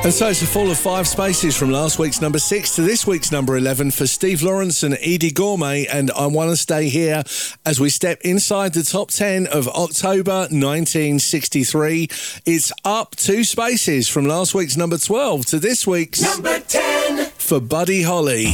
And so it's a fall of 5 spaces from last week's number 6 to this week's number 11 for Steve Lawrence and Edie Gourmet, and I Want to Stay Here as we step inside the top 10 of October 1963. It's up 2 spaces from last week's number 12 to this week's number 10 for Buddy Holly.